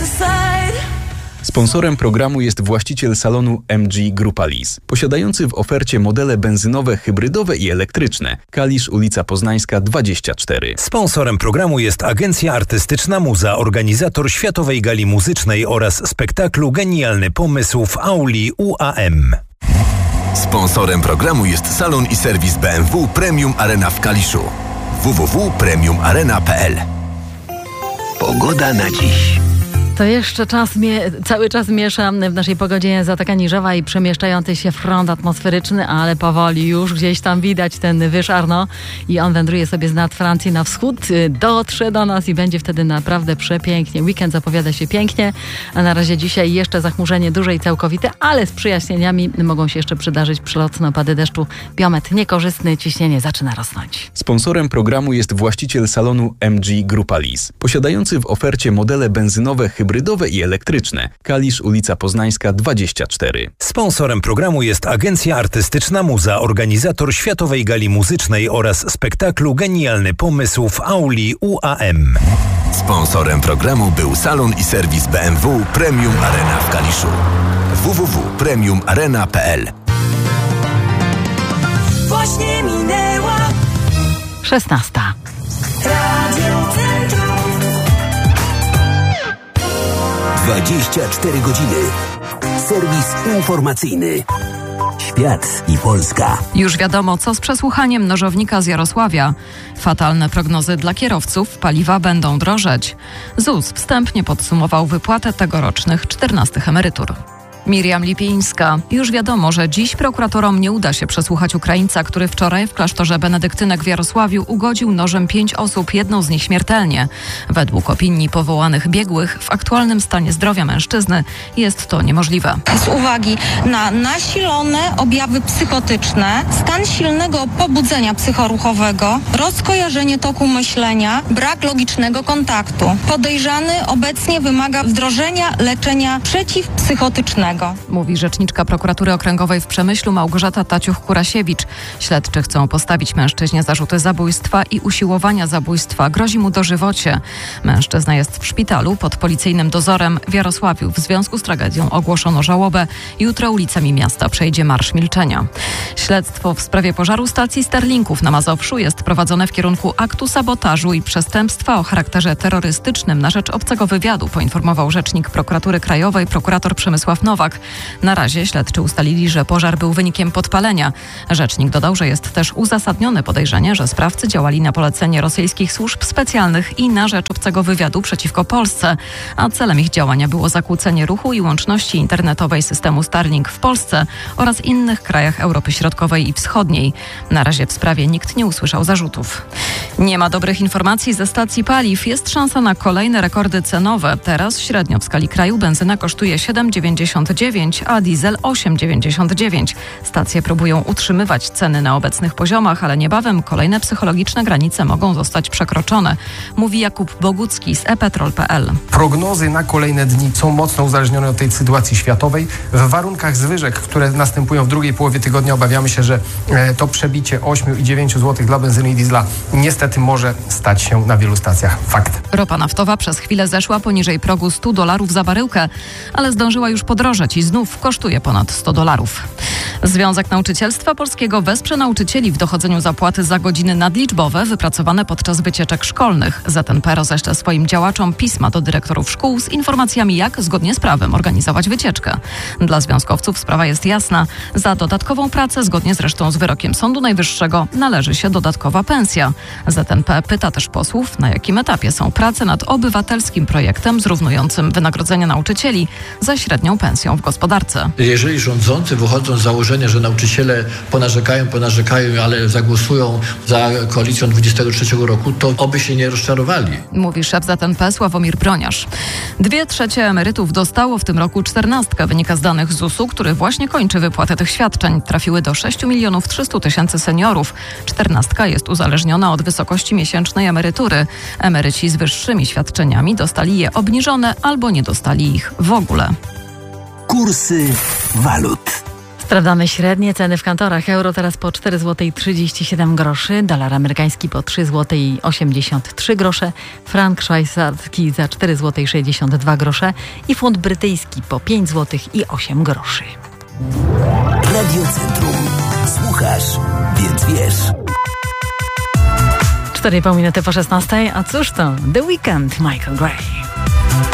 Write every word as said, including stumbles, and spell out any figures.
Sponsorem programu jest właściciel salonu M G Grupa Lease, posiadający w ofercie modele benzynowe, hybrydowe i elektryczne. Kalisz, ulica Poznańska dwadzieścia cztery. Sponsorem programu jest Agencja Artystyczna Muza, organizator Światowej Gali Muzycznej oraz spektaklu Genialny Pomysł w auli U A M. Sponsorem programu jest salon i serwis B M W Premium Arena w Kaliszu. w w w kropka premium arena kropka p l. Pogoda na dziś. To jeszcze czas mie- cały czas miesza w naszej pogodzie Zatoka Niżowa i przemieszczający się front atmosferyczny, ale powoli już gdzieś tam widać ten wyż Arno i on wędruje sobie z nad Francji na wschód, dotrze do nas i będzie wtedy naprawdę przepięknie. Weekend zapowiada się pięknie, a na razie dzisiaj jeszcze zachmurzenie duże i całkowite, ale z przyjaśnieniami mogą się jeszcze przydarzyć przelotne opady deszczu. Biometr niekorzystny, ciśnienie zaczyna rosnąć. Sponsorem programu jest właściciel salonu M G Grupa Lease, posiadający w ofercie modele benzynowe, hybrydowe i elektryczne. Kalisz, ulica Poznańska dwadzieścia cztery. Sponsorem programu jest Agencja Artystyczna Muza, organizator Światowej Gali Muzycznej oraz spektaklu Genialny Pomysł w auli U A M. Sponsorem programu był salon i serwis B M W Premium Arena w Kaliszu. w w w kropka premium arena kropka p l. Właśnie minęła szesnasta. Radio Centrum. dwadzieścia cztery godziny. Serwis informacyjny. Świat i Polska. Już wiadomo, co z przesłuchaniem nożownika z Jarosławia. Fatalne prognozy dla kierowców. Paliwa będą drożeć. Z u s wstępnie podsumował wypłatę tegorocznych czternastych emerytur. Miriam Lipińska. Już wiadomo, że dziś prokuratorom nie uda się przesłuchać Ukraińca, który wczoraj w klasztorze benedyktynek w Jarosławiu ugodził nożem pięć osób, jedną z nich śmiertelnie. Według opinii powołanych biegłych w aktualnym stanie zdrowia mężczyzny jest to niemożliwe. Z uwagi na nasilone objawy psychotyczne, stan silnego pobudzenia psychoruchowego, rozkojarzenie toku myślenia, brak logicznego kontaktu. Podejrzany obecnie wymaga wdrożenia leczenia przeciwpsychotycznego. Mówi rzeczniczka prokuratury okręgowej w Przemyślu Małgorzata Taciuch-Kurasiewicz. Śledczy chcą postawić mężczyźnie zarzuty zabójstwa i usiłowania zabójstwa. Grozi mu dożywocie. Mężczyzna jest w szpitalu pod policyjnym dozorem w Jarosławiu. W związku z tragedią ogłoszono żałobę. Jutro ulicami miasta przejdzie Marsz Milczenia. Śledztwo w sprawie pożaru stacji Starlinków na Mazowszu jest prowadzone w kierunku aktu sabotażu i przestępstwa o charakterze terrorystycznym na rzecz obcego wywiadu, poinformował rzecznik prokuratury krajowej, prokurator Przemysław Nowak. Na razie śledczy ustalili, że pożar był wynikiem podpalenia. Rzecznik dodał, że jest też uzasadnione podejrzenie, że sprawcy działali na polecenie rosyjskich służb specjalnych i na rzecz obcego wywiadu przeciwko Polsce, a celem ich działania było zakłócenie ruchu i łączności internetowej systemu Starlink w Polsce oraz innych krajach Europy Środkowej i Wschodniej. Na razie w sprawie nikt nie usłyszał zarzutów. Nie ma dobrych informacji ze stacji paliw. Jest szansa na kolejne rekordy cenowe. Teraz średnio w skali kraju benzyna kosztuje siedem dziewięćdziesiąt dziewięć, a diesel osiem dziewięćdziesiąt dziewięć. Stacje próbują utrzymywać ceny na obecnych poziomach, ale niebawem kolejne psychologiczne granice mogą zostać przekroczone, mówi Jakub Bogucki z e petrol kropka p l. Prognozy na kolejne dni są mocno uzależnione od tej sytuacji światowej. W warunkach zwyżek, które następują w drugiej połowie tygodnia, obawiamy się, że to przebicie osiem i dziewięć złotych dla benzyny i diesla niestety może stać się na wielu stacjach. Fakt. Ropa naftowa przez chwilę zeszła poniżej progu stu dolarów za baryłkę, ale zdążyła już podrożeć i znów kosztuje ponad sto dolarów. Związek Nauczycielstwa Polskiego wesprze nauczycieli w dochodzeniu zapłaty za godziny nadliczbowe wypracowane podczas wycieczek szkolnych. Z N P roześle swoim działaczom pisma do dyrektorów szkół z informacjami, jak zgodnie z prawem organizować wycieczkę. Dla związkowców sprawa jest jasna. Za dodatkową pracę, zgodnie zresztą z wyrokiem Sądu Najwyższego, należy się dodatkowa pensja. Z N P pyta też posłów, na jakim etapie są prace nad obywatelskim projektem zrównującym wynagrodzenia nauczycieli ze średnią pensją w gospodarce. Jeżeli rządzący wychodzą z założenia, że nauczyciele ponarzekają, ponarzekają, ale zagłosują za koalicją dwudziestego trzeciego roku, to oby się nie rozczarowali. Mówi szef Z N P Sławomir Broniarz. Dwie trzecie emerytów dostało w tym roku czternastkę. Wynika z danych Z U S u, który właśnie kończy wypłatę tych świadczeń. Trafiły do sześć milionów trzysta tysięcy seniorów. Czternastka jest uzależniona od wysokości miesięcznej emerytury. Emeryci z wyższymi świadczeniami dostali je obniżone albo nie dostali ich w ogóle. Kursy walut. Sprawdzamy średnie ceny w kantorach. Euro teraz po cztery złote trzydzieści siedem groszy, dolar amerykański po trzy złote osiemdziesiąt trzy grosze, frank szwajcarski za cztery złote sześćdziesiąt dwa grosze i funt brytyjski po pięć złotych osiem groszy. Radio Centrum. Słuchasz, więc wiesz. cztery i pół minuty po szesnastej, a cóż to? The Weekend, Michael Gray.